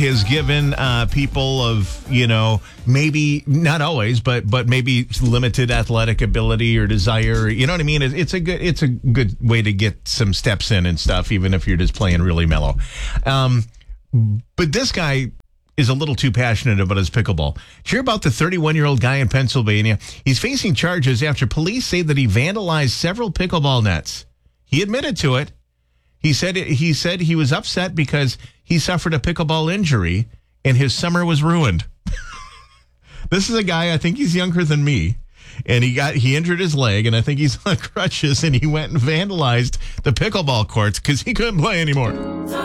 has given people of, maybe not always, but maybe limited athletic ability or desire. You know what I mean? It's a good way to get some steps in and stuff, even if you're just playing really mellow. But this guy is a little too passionate about his pickleball. Hear about the 31-year-old guy in Pennsylvania. He's facing charges after police say that he vandalized several pickleball nets. He admitted to it. He said he was upset because he suffered a pickleball injury and his summer was ruined. This is a guy, I think he's younger than me, and he injured his leg, and I think he's on crutches, and he went and vandalized the pickleball courts because he couldn't play anymore.